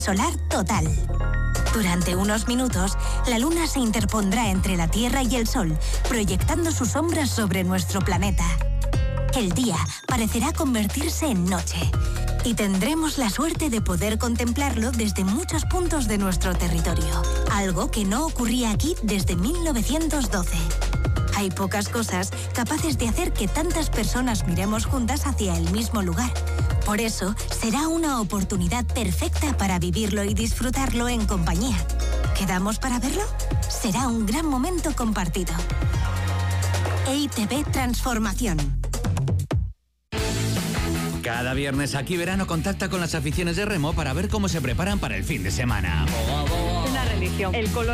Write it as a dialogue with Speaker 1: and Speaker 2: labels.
Speaker 1: solar total. Durante unos minutos, la Luna se interpondrá entre la Tierra y el Sol, proyectando sus sombras sobre nuestro planeta. El día parecerá convertirse en noche y tendremos la suerte de poder contemplarlo desde muchos puntos de nuestro territorio, algo que no ocurría aquí desde 1912. Hay pocas cosas capaces de hacer que tantas personas miremos juntas hacia el mismo lugar. Por eso, será una oportunidad perfecta para vivirlo y disfrutarlo en compañía. ¿Quedamos para verlo? Será un gran momento compartido. EITB Transformación.
Speaker 2: Cada viernes Aquí Verano contacta con las aficiones de remo para ver cómo se preparan para el fin de semana.
Speaker 3: Una religión. El color